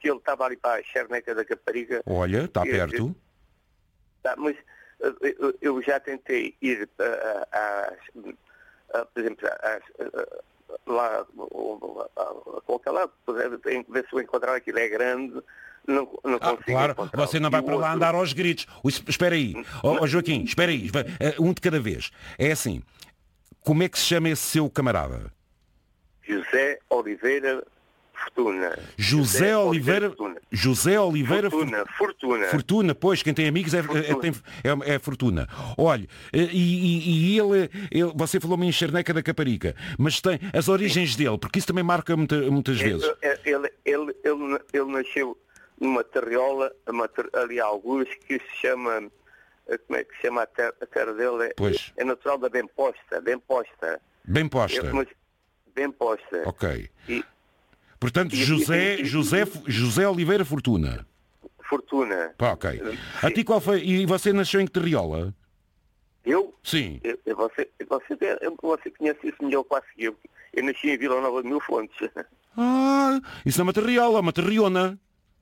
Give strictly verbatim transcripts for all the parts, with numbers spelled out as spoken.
que ele estava ali para a Charneca da Caparica. Olha, está Eu- perto. eu- tá, mas uh, eu, eu já tentei ir uh, às, uh, por exemplo, às, uh, lá, uh, a qualquer lado, em ver se eu encontrar aquilo é grande, não, não Ah, consigo claro, encontrar. você não vai para lá andar aos gritos. Ui, espera aí, ó ó, Joaquim, espera aí, vai, eh, um de cada vez. É assim, como é que se chama esse seu camarada? José Oliveira Fortuna. José Oliveira Fortuna. José Oliveira Fortuna, Fortuna. Fortuna, pois, quem tem amigos é, é, é, tem- é- é Fortuna. Olha, e, e- e ele, ele- você falou-me em Charneca da Caparica, mas tem as origens dele, porque isso também marca muita- muitas vezes. Ele, ele, ele, ele, ele nasceu numa terriola, uma ter- ali há alguns, que se chama, eh, como é que se chama a terra, a terra dele? É, Pois. é natural da Bemposta, Bemposta. Bem posta. Eu- mas Bemposta. Ok. E Portanto, E- José, e- José, José Oliveira Fortuna. Fortuna. Pá, ok. A ti qual foi? E você nasceu em que terriola? Eu? Sim. eu- eu- você, você, você conhece isso melhor quase que eu. Eu nasci em Vila Nova de Mil Fontes. Ah, isso não é uma terriola, é uma terriona.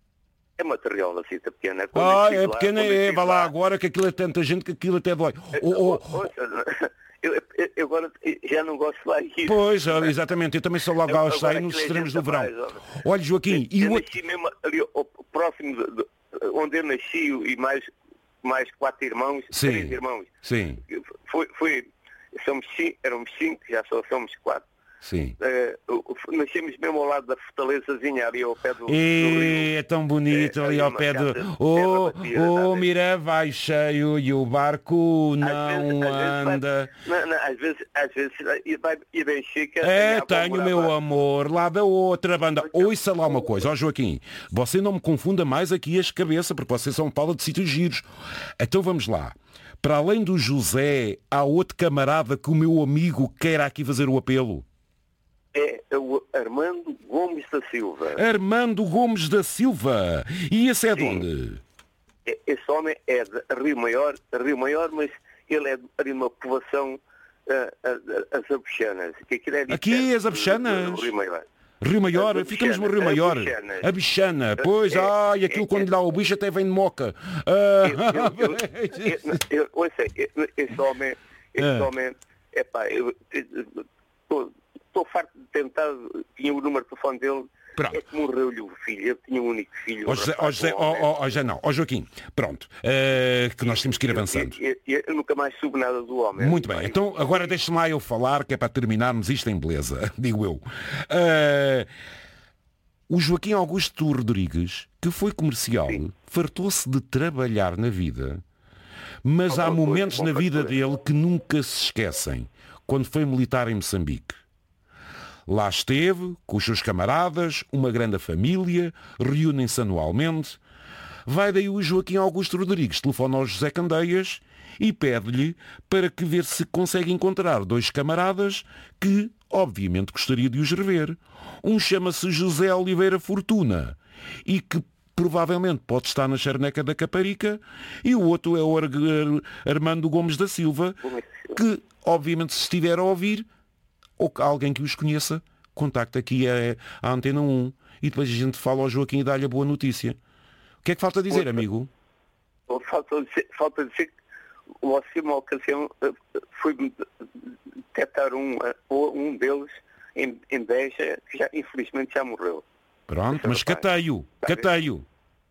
É uma terriola assim, tá pequena. Quando eu Ah, estive é lá- pequena, quando eu é, estive vá lá agora que aquilo é tanta gente que aquilo até dói. Oh, oh, Ouça, eu, eu- eu agora já não gosto lá disso. pois, olha, exatamente, eu também sou logo ao Agora sair nos aquilo é extremos do gente a verão. mais, olha. Olha, Joaquim, e eu o outro... nasci mesmo ali ao- próximo de, de- onde eu nasci e mais, mais quatro irmãos, Sim. três irmãos. Sim, Foi, foi, somos cinco, éramos cinco, já só somos quatro. sim. Eh, o- o- nascemos mesmo ao lado da fortalezazinha ali ao pé do, do E rio. é tão bonito É, ali ali ao uma pé do... casa, Oh, terra batida, oh, sabe? mira, vai cheio e o barco Às não vezes- às vezes vai- anda... não, não, às vezes, às vezes e vai e bem chica. a É, minha avó tenho, morava- meu amor, lá da outra banda. Ouça lá uma coisa, ó Joaquim, você não me confunda mais aqui as cabeças, porque você só me fala de sítios giros. Então vamos lá. Para além do José, há outro camarada que o meu amigo queira aqui fazer o apelo. É o Armando Gomes da Silva. Armando Gomes da Silva. E esse é de Sim. onde? É- Esse homem é de Rio Maior, Rio Maior, mas ele é de ali uma povoação, ah, ah, ah, as Abuxanas. Que aquilo é Aqui, diferente as Abuxanas? do- do Rio Maior. Rio Maior, As ficamos no Abuxanas, Rio Maior. Abuxanas. A bichana, pois, É, ai, aquilo é, quando é. lhe dá o bicho até vem de moca. Eu- Ah, eu- eu- eu- eu- ouça, eu- Esse homem, esse Ah. homem, epá, eu estou farto de tentar, tinha o número de telefone dele, Pronto. é que morreu-lhe o filho, eu tinha um único filho. Ó um José, rapaz, ó José, um ó, homem. ó, ó, já não, ó Joaquim, pronto, eh, que nós temos que ir avançando. Eu, eu- eu nunca mais soube nada do homem. Muito bem, então agora deixe-me lá eu falar, que é para terminarmos isto em beleza, digo eu. Eh, o Joaquim Augusto Rodrigues, que foi comercial, Sim. fartou-se de trabalhar na vida, mas há Qualquer momentos coisa, na vida qualquer coisa. dele que nunca se esquecem, quando foi militar em Moçambique. Lá esteve, com os seus camaradas, uma grande família, reúnem-se anualmente. Vai daí o Joaquim Augusto Rodrigues, telefona ao José Candeias e pede-lhe para que ver se consegue encontrar dois camaradas que, obviamente, gostaria de os rever. Um chama-se José Oliveira Fortuna e que provavelmente pode estar na Charneca da Caparica, e o outro é o Ar- Armando Gomes da Silva, que, obviamente, se estiver a ouvir, ou que alguém que os conheça, contacta aqui a, a Antena um e depois a gente fala ao Joaquim e dá-lhe a boa notícia. O que é que falta dizer, amigo? Falta dizer, falta dizer que o Alcima ocasião eh, foi detectar um, eh, um deles em, em Beja, que já, infelizmente já morreu. Pronto, mas Rapaz, cateio, está cateio.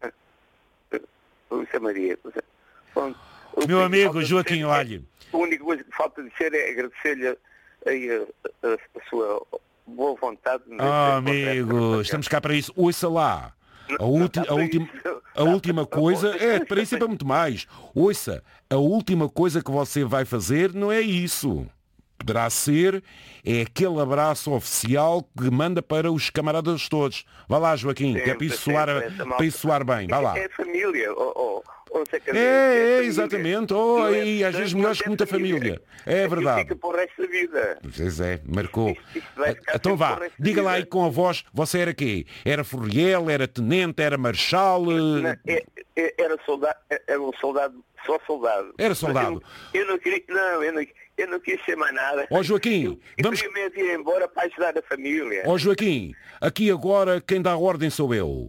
O Zé Maria. Bom, o Meu que amigo falta Joaquim, dizer é- olhe. A única coisa que falta dizer é agradecer-lhe aí a, a- a sua boa vontade. de Oh, ter encontrado amigo, esta estamos cá para isso. Ouça lá. A, ulti- não, a, última, isso- a última coisa é para isso e para muito mais. Ouça, a última coisa que você vai fazer não é isso. Poderá ser é aquele abraço oficial que manda para os camaradas todos. Vá lá, Joaquim, que é para isso soar, sempre, essa malta. para isso soar bem. Vá lá. É família. Oh, oh, oh, Zé Candeias, É, é, família. exatamente. Oh, Não é- e às não vezes é- melhores não que muita família. É Aquilo verdade. Fica para o resto da vida. Pois é, marcou. Isto- isto vai ficar Então sempre vá, para o resto da diga lá vida. aí com a voz, você era quê? Era Furriel, era tenente, era marechal? Não, eh, é- é- era soldado, era um soldado, só soldado. Era Mas soldado. Eu, eu não queria, não, eu não, eu não quis ser mais nada. Ó, Joaquim, eu, vamos- eu queria mesmo ir embora para ajudar a família. Ó Joaquim, aqui agora quem dá ordem sou eu.